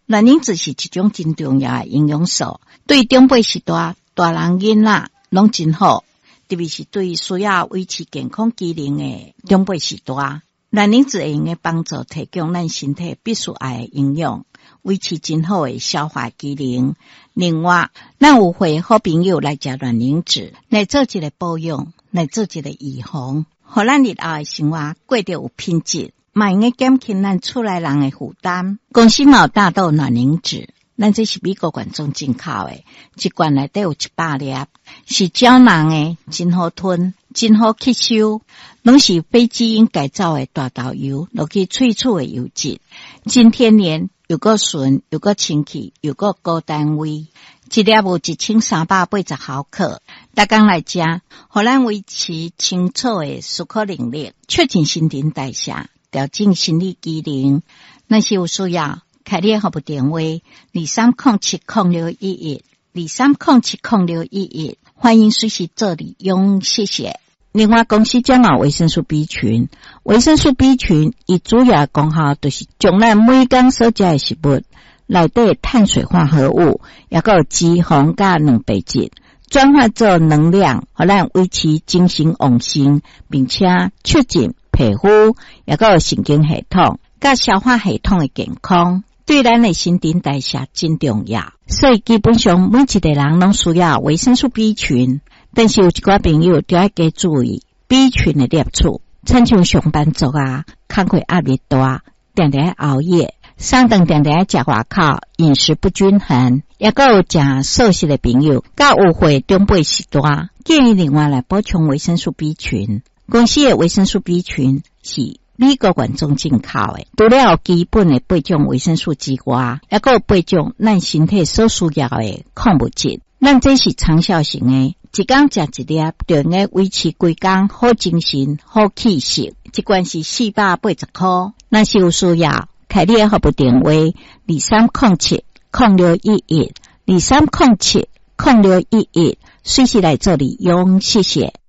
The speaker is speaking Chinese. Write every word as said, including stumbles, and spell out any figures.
卵磷脂是一种真重要的营养素，对长辈时代、大人囡仔拢真好，特别是对需要维持健康机能的长辈时代，卵磷脂会用的帮助提供咱身体必须要的营养，维持真好的消化机能。另外，咱有会好朋友来食卵磷脂，来做一个保养，来做一个预防，互咱日后的生活过得有品质。嘛用个减轻咱厝内人的负担。公司嘛有大豆卵磷脂，咱这是美国原装进口的，一罐内底有一百粒，是胶囊的，真好吞，真好吸收，拢是非基因改造的大豆油，落去萃取的油脂，真天然，又个纯，又个清气，又个高单位。一粒有一千三百八十毫克，逐工来食，互咱维持清楚的思考能力，促进新陈代谢。调整心理机能，若是有需要，开列服务电话二三零七零六一一二三零七零六一一，欢迎随时做利用，谢谢。另外，公司将有维生素 B 群，维生素 B 群伊主要功效就是将咱每天所食的食物内底碳水化合物，也有脂肪甲蛋白质，转化做能量，互咱维持精神旺盛，并且促进皮肤也有神经系统甲消化系统的健康，对咱的新陈代谢真重要。所以基本上每一个人拢需要维生素 B 群，但是有一寡朋友就要加注意 B 群的摄取，亲像上班族啊，工作压力大，常常熬夜，上顿常常食外口，饮食不均衡，也有食素食的朋友，甲有会长辈时代，建议另外来补充维生素 B 群。公司的维生素 B 群是美国原装进口的，除了基本的八种维生素之外，也有八种咱身体所需要的矿物质。咱这是长效型的，一天食一粒，就能够维持规工好精神、好气色。一罐是四百八十块，若是有需要，开列服务电话二三零七零六一一二三零七零六一一，随时来做利用，谢谢。